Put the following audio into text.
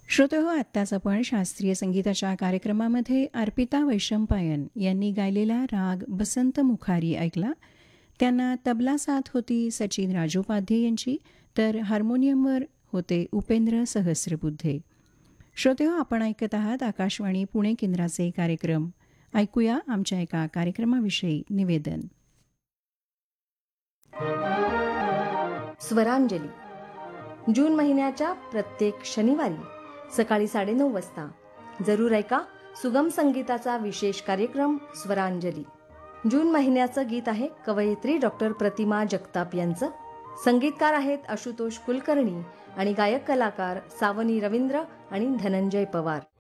श्रोतेहो, आत्ताच आपण शास्त्रीय संगीताच्या कार्यक्रमामध्ये अर्पिता वैशंपायन यांनी गायलेला राग बसंत मुखारी ऐकला. त्यांना तबला साथ होती सचिन राजोपाध्ये यांची, तर हार्मोनियमवर होते उपेंद्र सहस्रबुद्धे. श्रोतेहो, आपण ऐकत आहात आकाशवाणी पुणे केंद्राचे कार्यक्रम. ऐकूया आमच्या एका कार्यक्रमाविषयी निवेदन. स्वरांजली जून महिन्याच्या प्रत्येक शनिवारी सकाळी 9:30 वाजता जरूर ऐका सुगम संगीताचा विशेष कार्यक्रम स्वरांजली. जून महिन्याचं गीत आहे कवयित्री डॉक्टर प्रतिमा जगताप यांचं. संगीतकार आहेत आशुतोष कुलकर्णी आणि गायक कलाकार सावनी रवींद्र आणि धनंजय पवार.